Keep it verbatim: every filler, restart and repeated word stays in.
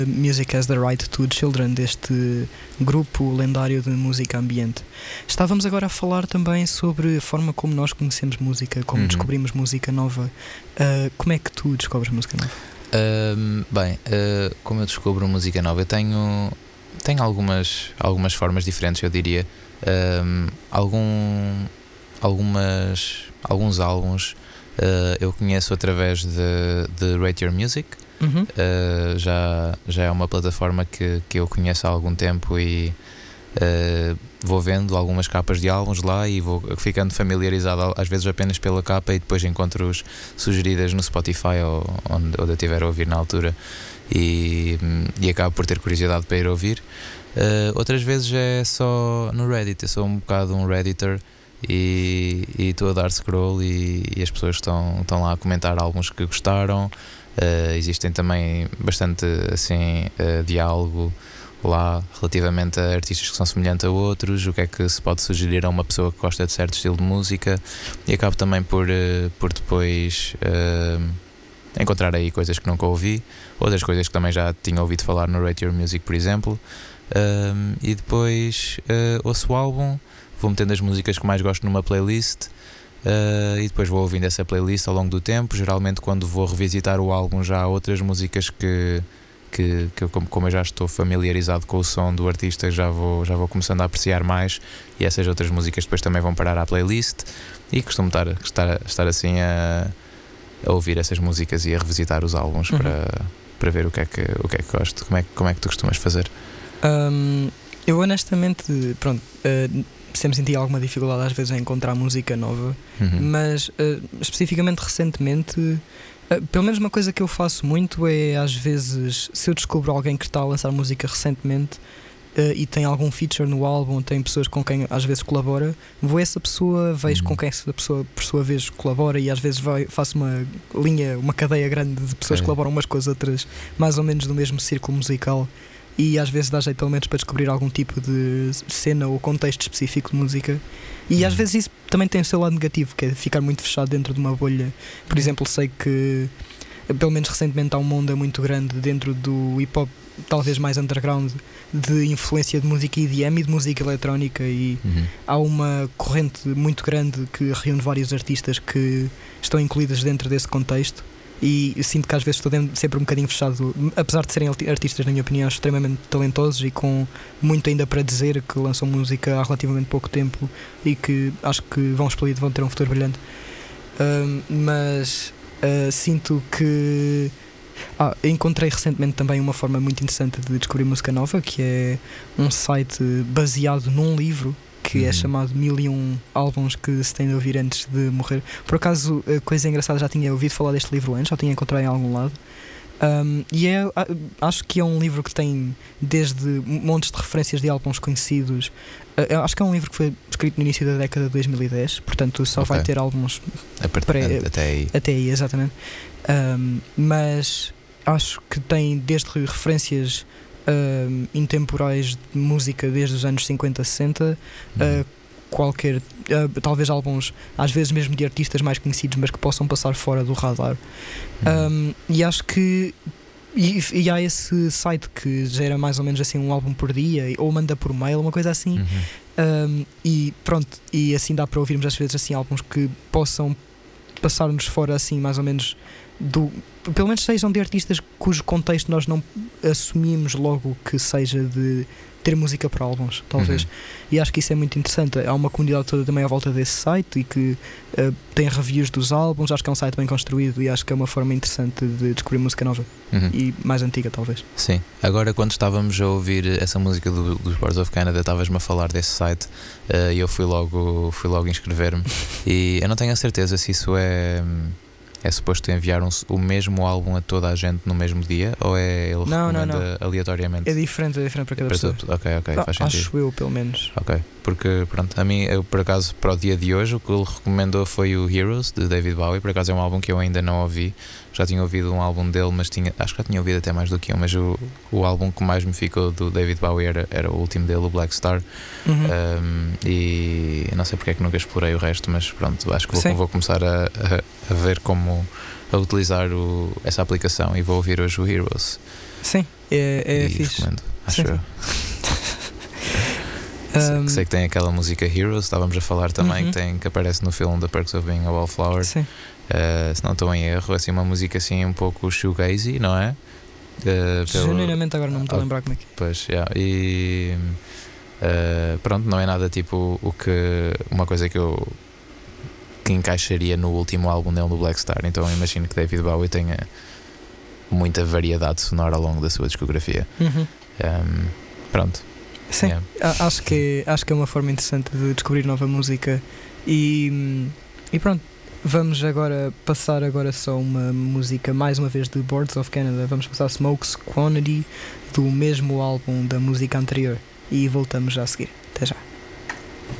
Music Has the Right to Children, deste grupo lendário de música ambiente. Estávamos agora a falar também sobre a forma como nós conhecemos música, como uhum. descobrimos música nova. Uh, como é que tu descobres música nova? Uh, bem, uh, como eu descubro música nova, eu tenho, tenho algumas, algumas formas diferentes, eu diria. Uh, algum, algumas, alguns álbuns uh, eu conheço através de, de Rate Your Music. Uhum. Uh, já, já é uma plataforma que, que eu conheço há algum tempo e uh, vou vendo algumas capas de álbuns lá e vou ficando familiarizado às vezes apenas pela capa e depois encontro-os sugeridas no Spotify ou onde, onde eu estiver a ouvir na altura e, e acabo por ter curiosidade para ir ouvir. Uh, outras vezes é só no Reddit, eu sou um bocado um Redditor e estou a dar scroll e, e as pessoas estão, estão lá a comentar álbuns que gostaram. Uh, existem também bastante assim uh, diálogo lá relativamente a artistas que são semelhantes a outros, o que é que se pode sugerir a uma pessoa que gosta de certo estilo de música, e acabo também por, uh, por depois uh, encontrar aí coisas que nunca ouvi, outras coisas que também já tinha ouvido falar no Rate Your Music, por exemplo, uh, e depois uh, ouço o álbum, vou metendo as músicas que mais gosto numa playlist. Uh, e depois vou ouvindo essa playlist ao longo do tempo. Geralmente quando vou revisitar o álbum já há outras músicas que, que, que eu, como, como eu já estou familiarizado com o som do artista, já vou, já vou começando a apreciar mais, e essas outras músicas depois também vão parar à playlist e costumo estar, estar, estar assim a, a ouvir essas músicas e a revisitar os álbuns uhum. para, para ver o que, é que, o que é que gosto. Como é, como é que tu costumas fazer? Um, eu honestamente, pronto, uh, sempre senti alguma dificuldade às vezes em encontrar música nova, uhum. mas uh, especificamente recentemente, uh, pelo menos uma coisa que eu faço muito é, às vezes, se eu descubro alguém que está a lançar música recentemente uh, e tem algum feature no álbum, tem pessoas com quem às vezes colabora, vou a essa pessoa, vejo uhum. com quem essa pessoa por sua vez colabora, e às vezes vai, faço uma linha, uma cadeia grande de pessoas é. que colaboram umas com as outras, mais ou menos do mesmo círculo musical. E às vezes dá jeito pelo menos para descobrir algum tipo de cena ou contexto específico de música. E às vezes isso também tem o seu lado negativo, que é ficar muito fechado dentro de uma bolha. Por exemplo, sei que pelo menos recentemente há uma onda muito grande dentro do hip hop, talvez mais underground, de influência de música E D M e de música eletrónica, e uhum. há uma corrente muito grande que reúne vários artistas que estão incluídos dentro desse contexto. E eu sinto que às vezes estou sempre um bocadinho fechado, apesar de serem artistas, na minha opinião, extremamente talentosos e com muito ainda para dizer, que lançam música há relativamente pouco tempo e que acho que vão explodir, vão ter um futuro brilhante. Uh, mas uh, sinto que ah, encontrei recentemente também uma forma muito interessante de descobrir música nova, que é um site baseado num livro que uhum. é chamado Mil e Um Álbuns que se tem de ouvir antes de morrer. Por acaso, coisa engraçada, já tinha ouvido falar deste livro antes, já tinha encontrado em algum lado. Um, e é, acho que é um livro que tem desde montes de referências de álbuns conhecidos. Uh, acho que é um livro que foi escrito no início da década de dois mil e dez, portanto só okay. vai ter álbuns pré, até aí. Até aí, exatamente. Um, mas acho que tem desde referências Uh, intemporais de música desde os anos cinquenta, sessenta, uhum. uh, qualquer, uh, talvez álbuns às vezes mesmo de artistas mais conhecidos, mas que possam passar fora do radar. Uhum. Um, e acho que e, e há esse site que gera mais ou menos assim um álbum por dia, ou manda por mail, uma coisa assim. Uhum. Um, e pronto, e assim dá para ouvirmos às vezes assim álbuns que possam passar-nos fora assim mais ou menos do, pelo menos sejam de artistas cujo contexto nós não assumimos logo que seja de ter música para álbuns, talvez. Uhum. E acho que isso é muito interessante. Há uma comunidade toda também à volta desse site e que uh, tem reviews dos álbuns. Acho que é um site bem construído e acho que é uma forma interessante de descobrir música nova, uhum. e mais antiga, talvez. Sim. Agora, quando estávamos a ouvir essa música do, dos Birds of Canada, estavas-me a falar desse site uh, e eu fui logo, fui logo inscrever-me. E eu não tenho a certeza se isso é... É suposto enviar um, o mesmo álbum a toda a gente no mesmo dia, ou é ele não, recomenda não, não. aleatoriamente? É diferente, é diferente para cada para pessoa. Tudo. Ok, ok, ah, faz sentido. Acho eu, pelo menos. Ok, porque pronto, a mim, eu, por acaso, para o dia de hoje, o que ele recomendou foi o Heroes, de David Bowie. Por acaso é um álbum que eu ainda não ouvi. Já tinha ouvido um álbum dele, mas tinha, acho que já tinha ouvido até mais do que um, mas o, o álbum que mais me ficou do David Bowie era, era o último dele, o Black Star. Uhum. Um, e não sei porque é que nunca explorei o resto, mas pronto, acho que vou, vou começar a, a, a ver como a utilizar o, essa aplicação, e vou ouvir hoje o Heroes. Sim, É, é e fixe. recomendo, acho Sim, eu. Um, sei, sei que tem aquela música Heroes, estávamos a falar também, uhum. que, tem, que aparece no filme The Perks of Being a Wallflower. Sim. Uh, se não estou em erro, assim, uma música assim um pouco shoegazy, não é? Uh, pelo, Genuinamente agora não me estou a lembrar como é que é. Pois, yeah, e uh, pronto, não é nada tipo o que, uma coisa que eu que encaixaria no último álbum dele, do Black Star. Então eu imagino que David Bowie tenha muita variedade sonora ao longo da sua discografia. Uhum. Um, pronto. Sim, Yeah. a- acho, que, acho que é uma forma interessante de descobrir nova música. E, e pronto, vamos agora passar agora só uma música, mais uma vez, de Boards of Canada. Vamos passar Smokes Quantity, do mesmo álbum da música anterior. E voltamos já a seguir. Até já.